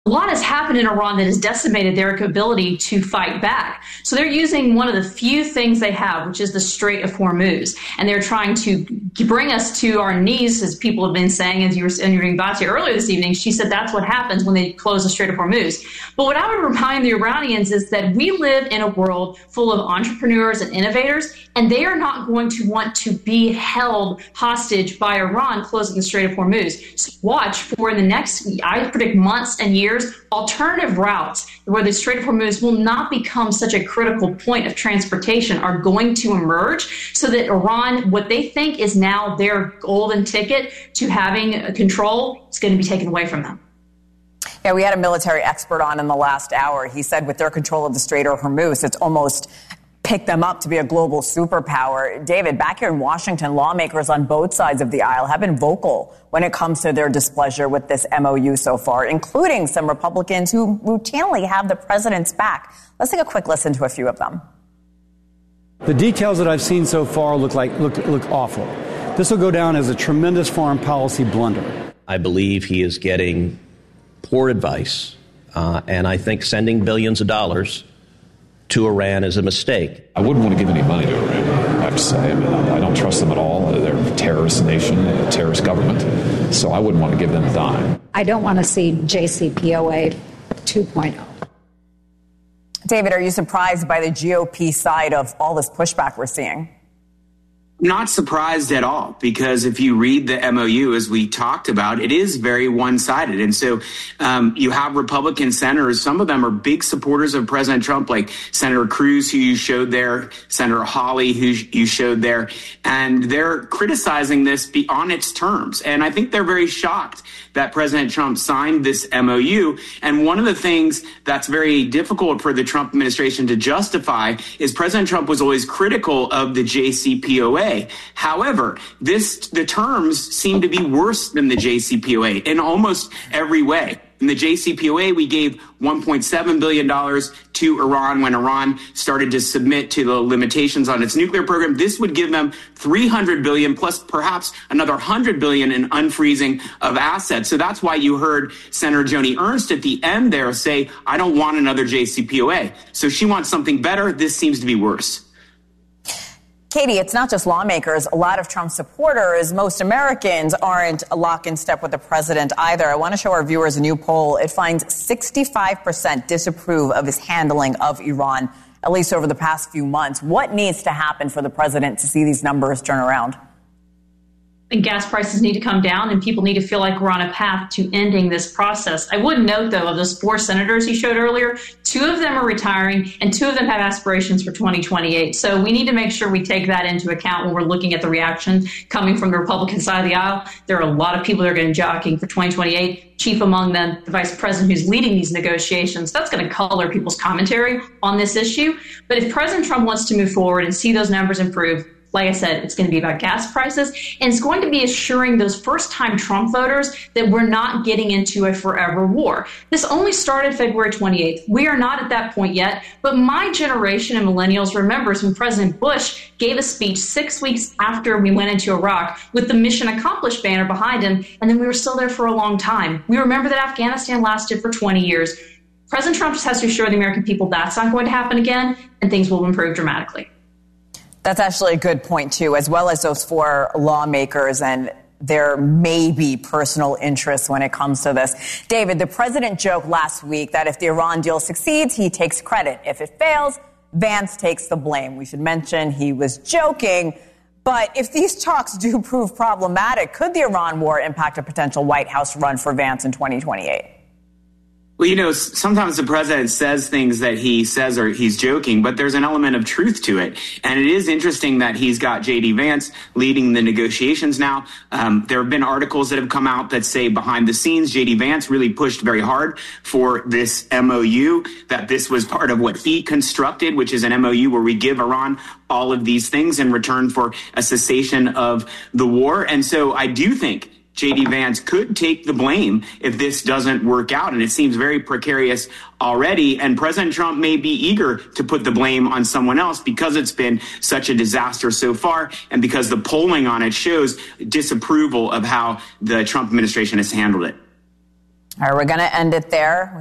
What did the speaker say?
A lot has happened in Iran that has decimated their ability to fight back. So they're using one of the few things they have, which is the Strait of Hormuz. And they're trying to bring us to our knees, as people have been saying, as you were interviewing Batya earlier this evening. She said that's what happens when they close the Strait of Hormuz. But what I would remind the Iranians is that we live in a world full of entrepreneurs and innovators, and they are not going to want to be held hostage by Iran closing the Strait of Hormuz. So watch for in the next, I predict, months and years, alternative routes where the Strait of Hormuz will not become such a critical point of transportation are going to emerge, so that Iran, what they think is now their golden ticket to having control, is going to be taken away from them. Yeah, we had a military expert on in the last hour. He said with their control of the Strait of Hormuz, it's almost picked them up to be a global superpower. David, back here in Washington, lawmakers on both sides of the aisle have been vocal when it comes to their displeasure with this MOU so far, including some Republicans who routinely have the president's back. Let's take a quick listen to a few of them. The details that I've seen so far look awful. This will go down as a tremendous foreign policy blunder. I believe he is getting poor advice, and I think sending billions of dollars to Iran is a mistake. I wouldn't want to give any money to Iran, I have to say. I mean, I don't trust them at all. They're a terrorist nation, a terrorist government. So I wouldn't want to give them a dime. I don't want to see JCPOA 2.0. David, are you surprised by the GOP side of all this pushback we're seeing? Not surprised at all, because if you read the MOU, as we talked about, it is very one-sided. And so you have Republican senators. Some of them are big supporters of President Trump, like Senator Cruz, who you showed there, Senator Hawley, who you showed there. And they're criticizing this on its terms. And I think they're very shocked that President Trump signed this MOU. And one of the things that's very difficult for the Trump administration to justify is President Trump was always critical of the JCPOA. However, the terms seem to be worse than the JCPOA in almost every way. In the JCPOA, we gave $1.7 billion to Iran when Iran started to submit to the limitations on its nuclear program. This would give them $300 billion plus perhaps another $100 billion in unfreezing of assets. So that's why you heard Senator Joni Ernst at the end there say, I don't want another JCPOA. So she wants something better. This seems to be worse. Katie, it's not just lawmakers. A lot of Trump supporters, most Americans, aren't lock in step with the president either. I want to show our viewers a new poll. It finds 65% disapprove of his handling of Iran, at least over the past few months. What needs to happen for the president to see these numbers turn around? And gas prices need to come down, and people need to feel like we're on a path to ending this process. I would note, though, of those 4 senators you showed earlier, 2 of them are retiring, and 2 of them have aspirations for 2028. So we need to make sure we take that into account when we're looking at the reaction coming from the Republican side of the aisle. There are a lot of people that are going to be jockeying for 2028. Chief among them, the vice president who's leading these negotiations. That's going to color people's commentary on this issue. But if President Trump wants to move forward and see those numbers improve, like I said, it's going to be about gas prices, and it's going to be assuring those first-time Trump voters that we're not getting into a forever war. This only started February 28th. We are not at that point yet, but my generation and millennials remembers when President Bush gave a speech 6 weeks after we went into Iraq with the Mission Accomplished banner behind him, and then we were still there for a long time. We remember that Afghanistan lasted for 20 years. President Trump just has to assure the American people that's not going to happen again, and things will improve dramatically. That's actually a good point, too, as well as those 4 lawmakers and their maybe personal interests when it comes to this. David, the president joked last week that if the Iran deal succeeds, he takes credit. If it fails, Vance takes the blame. We should mention he was joking. But if these talks do prove problematic, could the Iran war impact a potential White House run for Vance in 2028? Well, you know, sometimes the president says things that he says or he's joking, but there's an element of truth to it. And it is interesting that he's got J.D. Vance leading the negotiations now. There have been articles that have come out that say behind the scenes, J.D. Vance really pushed very hard for this MOU, that this was part of what he constructed, which is an MOU where we give Iran all of these things in return for a cessation of the war. And so I do think J.D. Vance could take the blame if this doesn't work out. And it seems very precarious already. And President Trump may be eager to put the blame on someone else because it's been such a disaster so far, and because the polling on it shows disapproval of how the Trump administration has handled it. All right, we're going to end it there.